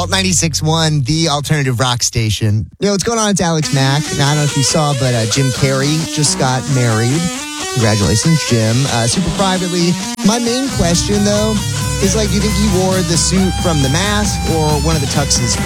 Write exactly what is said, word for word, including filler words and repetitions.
Alt ninety-six point one, the alternative rock station. You know, what's going on? It's Alex Mack. Now, I don't know if you saw, but uh, Jim Carrey just got married. Congratulations, Jim. Uh, super privately. My main question, though, is like, do you think he wore the suit from The Mask or one of the tuxes